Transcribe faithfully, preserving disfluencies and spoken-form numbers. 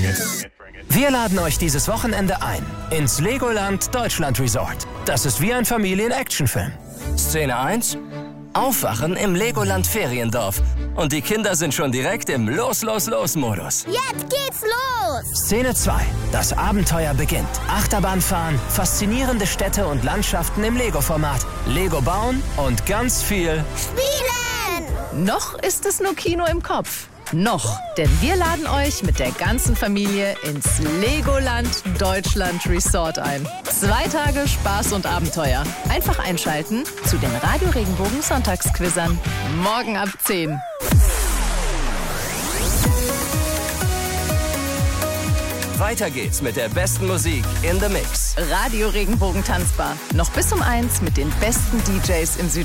Wir laden euch dieses Wochenende ein ins Legoland Deutschland Resort. Das ist wie ein Familien-Actionfilm. Szene eins. Aufwachen im Legoland Feriendorf. Und die Kinder sind schon direkt im Los-Los-Los-Modus. Jetzt geht's los! Szene zwei. Das Abenteuer beginnt. Achterbahn fahren, faszinierende Städte und Landschaften im Lego-Format. Lego bauen und ganz viel Spielen! Noch ist es nur Kino im Kopf. Noch, denn wir laden euch mit der ganzen Familie ins Legoland Deutschland Resort ein. Zwei Tage Spaß und Abenteuer. Einfach einschalten zu den Radio Regenbogen Sonntagsquizzern. Morgen ab zehn. Weiter geht's mit der besten Musik in the Mix. Radio Regenbogen tanzbar. Noch bis um eins mit den besten D Js im Süden.